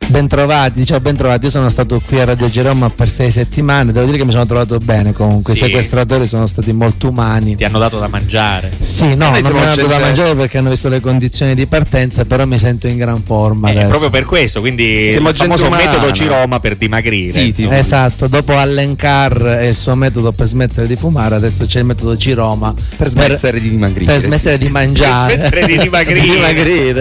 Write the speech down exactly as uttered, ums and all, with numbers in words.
Bentrovati, diciamo bentrovati. Io sono stato qui a Radio Giroma per sei settimane. Devo dire che mi sono trovato bene comunque. Sì. I sequestratori sono stati molto umani. Ti hanno dato da mangiare? Sì, no, non mi hanno dato da mangiare perché hanno visto le condizioni di partenza, però mi sento in gran forma. Eh, proprio per questo, quindi siamo il famoso metodo Ciroma per dimagrire. Sì, sì, esatto. Dopo Allencar e il suo metodo per smettere di fumare, adesso c'è il metodo Ciroma per smettere per, di dimagrire. Per smettere sì. di mangiare. Per smettere di dimagrire. di dimagrire.